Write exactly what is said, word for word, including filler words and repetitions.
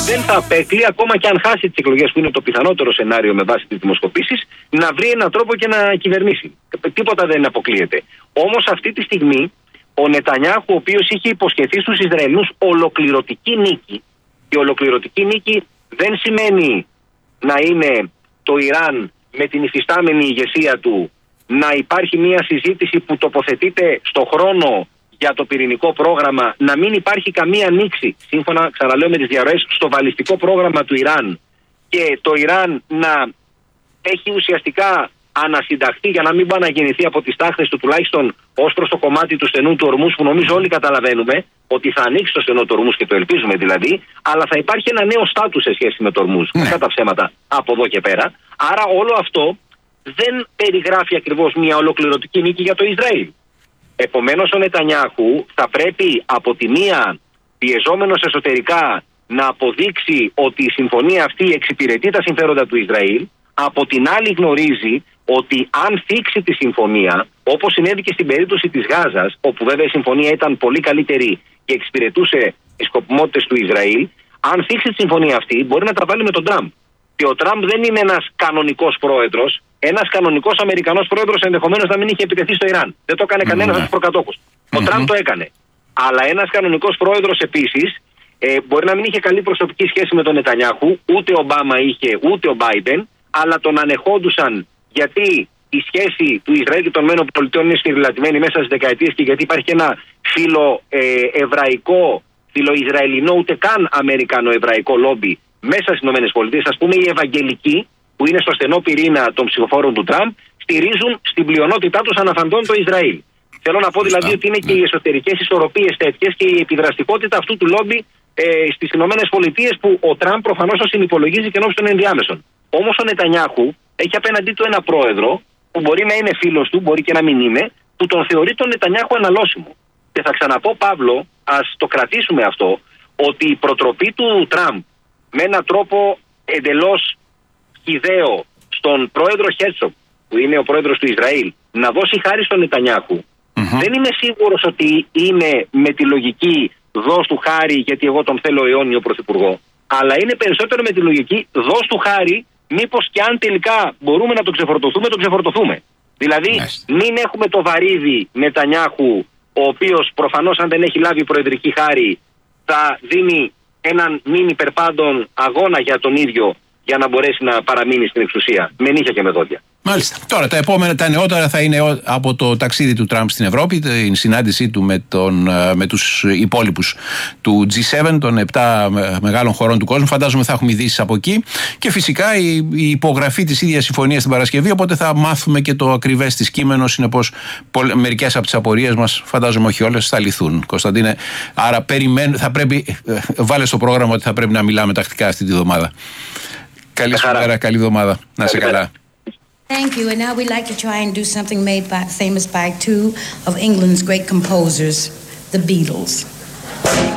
δεν θα απέκλει, ακόμα και αν χάσει τις εκλογές, που είναι το πιθανότερο σενάριο με βάση τις δημοσκοπήσεις, να βρει έναν τρόπο και να κυβερνήσει. Τίποτα δεν αποκλείεται. Όμως αυτή τη στιγμή ο Νετανιάχου, ο οποίος είχε υποσχεθεί στους Ισραηλινούς ολοκληρωτική νίκη, και ολοκληρωτική νίκη δεν σημαίνει να είναι το Ιράν με την υφιστάμενη ηγεσία του, να υπάρχει μια συζήτηση που τοποθετείται στο χρόνο για το πυρηνικό πρόγραμμα, να μην υπάρχει καμία ανοίξη, σύμφωνα, ξαναλέω, με τις διαρροές, στο βαλιστικό πρόγραμμα του Ιράν, και το Ιράν να έχει ουσιαστικά ανασυνταχθεί, για να μην πάει να γεννηθεί από τις τάχτες του, τουλάχιστον ως προς το κομμάτι του στενού του Ορμούς, που νομίζω όλοι καταλαβαίνουμε ότι θα ανοίξει το στενό του Ορμούς, και το ελπίζουμε δηλαδή, αλλά θα υπάρχει ένα νέο στάτους σε σχέση με το Ορμούς, mm. κατά ψέματα, από εδώ και πέρα. Άρα όλο αυτό δεν περιγράφει ακριβώς μια ολοκληρωτική νίκη για το Ισραήλ. Επομένως ο Νετανιάχου θα πρέπει από τη μία, πιεζόμενος εσωτερικά, να αποδείξει ότι η συμφωνία αυτή εξυπηρετεί τα συμφέροντα του Ισραήλ, από την άλλη γνωρίζει ότι αν θίξει τη συμφωνία, όπως συνέβη και στην περίπτωση της Γάζας, όπου βέβαια η συμφωνία ήταν πολύ καλύτερη και εξυπηρετούσε τις σκοπιμότητες του Ισραήλ, αν θίξει τη συμφωνία αυτή μπορεί να τα βάλει με τον Τραμπ. Και ο Τραμπ δεν είναι ένας κανονικός πρόεδρος. Ένας κανονικός Αμερικανός πρόεδρος ενδεχομένως να μην είχε επιτεθεί στο Ιράν. Δεν το έκανε mm-hmm. κανένας από τους προκατόχους. Mm-hmm. Ο Τραμπ το έκανε. Αλλά ένας κανονικός πρόεδρος επίσης ε, μπορεί να μην είχε καλή προσωπική σχέση με τον Νετανιάχου, ούτε ο Ομπάμα είχε, ούτε ο Μπάιντεν, αλλά τον ανεχόντουσαν γιατί η σχέση του Ισραήλ και των ΗΠΑ είναι σφυριλατημένη μέσα στις δεκαετίες, και γιατί υπάρχει ένα φιλοεβραϊκό, φιλοϊσραηλινό, ούτε καν αμερικανοεβραϊκό λόμπι μέσα στις ΗΠΑ. Ας πούμε, οι Ευαγγελικοί, που είναι στο στενό πυρήνα των ψηφοφόρων του Τραμπ, στηρίζουν στην πλειονότητά τους αναφαντών το Ισραήλ. Θέλω να πω δηλαδή ότι είναι και οι εσωτερικές ισορροπίες τέτοιες και η επιδραστικότητα αυτού του λόμπι ε, στις ΗΠΑ, που ο Τραμπ προφανώς το συνυπολογίζει και ενώπιον των ενδιάμεσων. Όμως ο Νετανιάχου έχει απέναντί του ένα πρόεδρο που μπορεί να είναι φίλος του, μπορεί και να μην είναι, που τον θεωρεί τον Νετανιάχου αναλώσιμο. Και θα ξαναπώ, Παύλο, ας το κρατήσουμε αυτό, ότι η προτροπή του Τραμπ με έναν τρόπο εντελώς χυδαίο στον πρόεδρο Χέρτσοκ, που είναι ο πρόεδρος του Ισραήλ, να δώσει χάρη στον Νετανιάχου, mm-hmm. δεν είμαι σίγουρος ότι είναι με τη λογική δώσ' του χάρη γιατί εγώ τον θέλω αιώνιο πρωθυπουργό, αλλά είναι περισσότερο με τη λογική δώσ' του χάρη μήπως και αν τελικά μπορούμε να τον ξεφορτωθούμε, τον ξεφορτωθούμε. Δηλαδή yes. μην έχουμε το βαρύδι Νετανιάχου, ο οποίος προφανώς αν δεν έχει λάβει προεδρική χάρη θα δίνει έναν μην υπερπάντων αγώνα για τον ίδιο, για να μπορέσει να παραμείνει στην εξουσία, με νύχια και με δόντια. Μάλιστα. Τώρα τα επόμενα, τα νεότερα θα είναι από το ταξίδι του Τραμπ στην Ευρώπη, την συνάντησή του με, τον, με τους υπόλοιπους του τζι σέβεν, των επτά μεγάλων χωρών του κόσμου. Φαντάζομαι θα έχουμε ειδήσεις από εκεί. Και φυσικά η, η υπογραφή της ίδιας συμφωνίας την Παρασκευή, οπότε θα μάθουμε και το ακριβές της κείμενο. Συνεπώς, μερικές από τις απορίες μας, φαντάζομαι όχι όλες, θα λυθούν. Κωνσταντίνε, άρα περιμένω, θα πρέπει, βάλε στο πρόγραμμα ότι θα πρέπει να μιλάμε τακτικά αυτή τη βδομάδα. Καλή σου μέρα, καλή εβδομάδα. Να είσαι καλά. Thank you. And now we'd like to try and do something made by, famous by two of England's great composers, the Beatles.